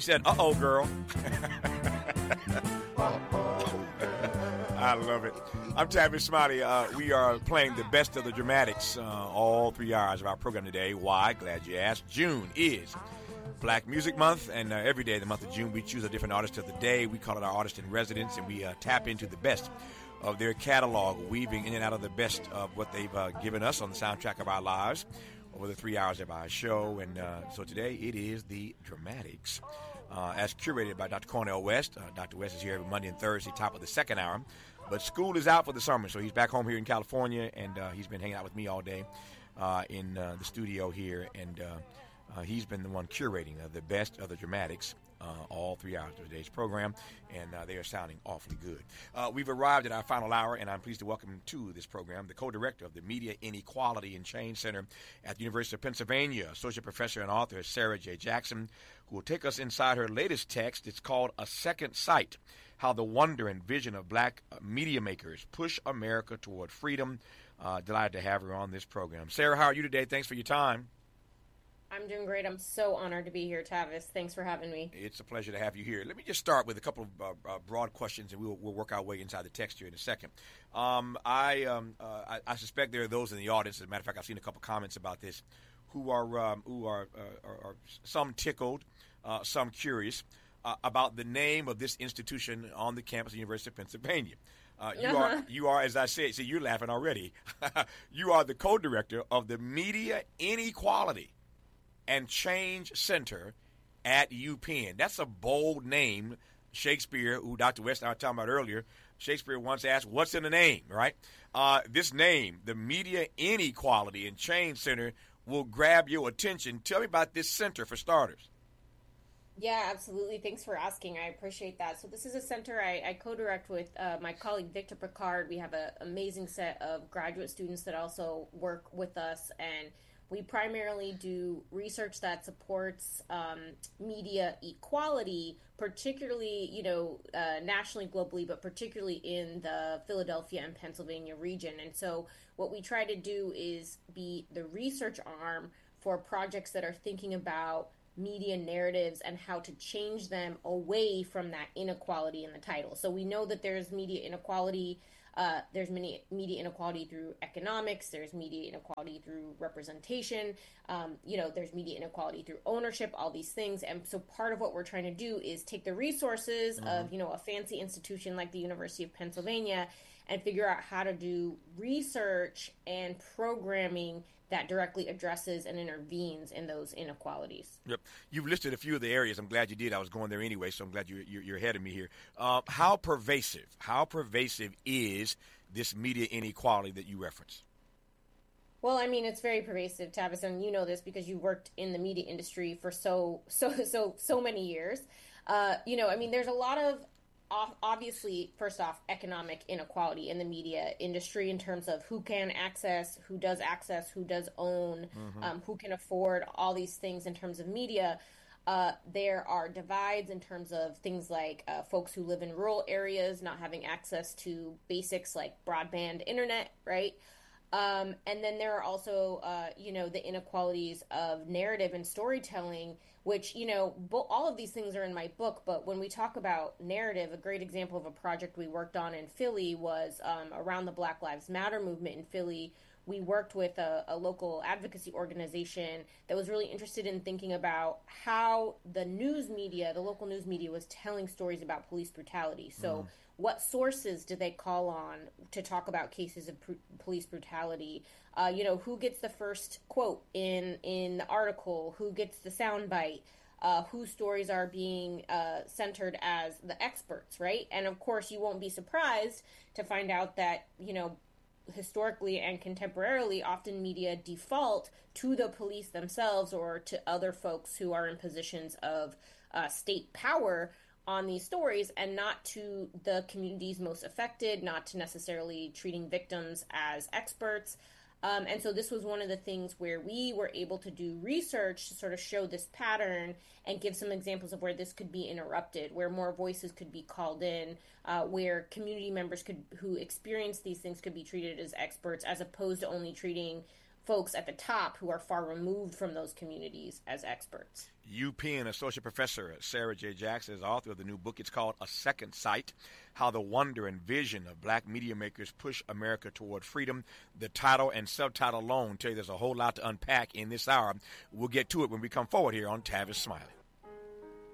He said, uh-oh, girl. I love it. I'm Tavis Smiley. We are playing the best of the dramatics all 3 hours of our program today. Why? Glad you asked. June is Black Music Month, and every day of the month of June we choose a different artist of the day. We call it our artist in residence, and we tap into the best of their catalog, weaving in and out of the best of what they've given us on the soundtrack of our lives over the 3 hours of our show. And so today it is the dramatics, as curated by Dr. Cornel West. Dr. West is here every Monday and Thursday, top of the second hour. But school is out for the summer, so he's back home here in California, and he's been hanging out with me all day in the studio here, and he's been the one curating the best of the dramatics all 3 hours of today's program, and they are sounding awfully good. We've arrived at our final hour, and I'm pleased to welcome to this program the co-director of the Media Inequality and Change Center at the University of Pennsylvania, associate professor and author Sarah J. Jackson, who will take us inside her latest text. It's called A Second Sight: How the Wonder and Vision of Black Media Makers Push America Toward Freedom. Delighted to have her on this program. Sarah, how are you today? Thanks for your time. I'm doing great. I'm so honored to be here, Tavis. Thanks for having me. It's a pleasure to have you here. Let me just start with a couple of broad questions, and we'll work our way inside the text here in a second. I suspect there are those in the audience. As a matter of fact, I've seen a couple comments about this, who are some tickled, some curious about the name of this institution on the campus of the University of Pennsylvania. You are, as I said, see, you're laughing already. You are the co-director of the Media Inequality and Change Center at UPenn. That's a bold name. Shakespeare, who Dr. West and I were talking about earlier, Shakespeare once asked, what's in the name, right? This name, the Media Inequality and Change Center, will grab your attention. Tell me about this center for starters. Yeah, absolutely. Thanks for asking. I appreciate that. So this is a center I co-direct with my colleague, Victor Picard. We have an amazing set of graduate students that also work with us, and we primarily do research that supports media equality, particularly, nationally, globally, but particularly in the Philadelphia and Pennsylvania region. And so what we try to do is be the research arm for projects that are thinking about media narratives and how to change them away from that inequality in the title. So we know that there's media inequality. There's media inequality through economics. There's media inequality through representation. There's media inequality through ownership, all these things. And so part of what we're trying to do is take the resources of, a fancy institution like the University of Pennsylvania and figure out how to do research and programming that directly addresses and intervenes in those inequalities. Yep. You've listed a few of the areas. I'm glad you did. I was going there anyway, so I'm glad you're ahead of me here. How pervasive is this media inequality that you reference? Well, I mean, it's very pervasive, Tavis, and you know this because you worked in the media industry for so many years. There's a lot of, obviously, first off, economic inequality in the media industry in terms of who can access, who does own, who can afford all these things in terms of media. There are divides in terms of things like folks who live in rural areas not having access to basics like broadband internet, right? And then there are also, the inequalities of narrative and storytelling, which, all of these things are in my book. But when we talk about narrative, a great example of a project we worked on in Philly was around the Black Lives Matter movement in Philly. We worked with a local advocacy organization that was really interested in thinking about how the local news media was telling stories about police brutality. So what sources did they call on to talk about cases of police brutality? Who gets the first quote in the article? Who gets the soundbite? Whose stories are being centered as the experts, right? And of course, you won't be surprised to find out that, historically and contemporarily, often media default to the police themselves or to other folks who are in positions of state power on these stories, and not to the communities most affected, not to necessarily treating victims as experts. And so this was one of the things where we were able to do research to sort of show this pattern and give some examples of where this could be interrupted, where more voices could be called in, where community members who experience these things could be treated as experts, as opposed to only treating folks at the top who are far removed from those communities as experts. UPenn Associate Professor Sarah J. Jackson is author of the new book. It's called A Second Sight, How the Wonder and Vision of Black Media Makers Push America Toward Freedom. The title and subtitle alone tell you there's a whole lot to unpack in this hour. We'll get to it when we come forward here on Tavis Smiley.